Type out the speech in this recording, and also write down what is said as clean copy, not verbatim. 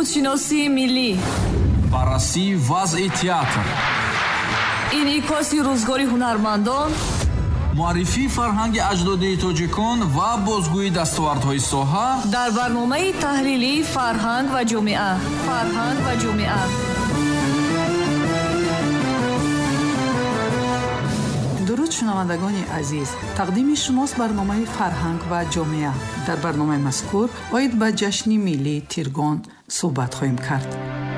زیستشناسی ملی، بررسی وضع تئاتر، انعکاس روزگار هنرمندان، معرفی فرهنگ اجدادی تاجیکان و بازگویی دستاوردهای ساحه در برنامه تحلیلی فرهنگ و جامعه. درود شنوندگان عزیز، تقدیم شماست برنامه فرهنگ و جامعه. در برنامه مذکور باید به جشن ملی تیرگان صحبت خواهیم کرد.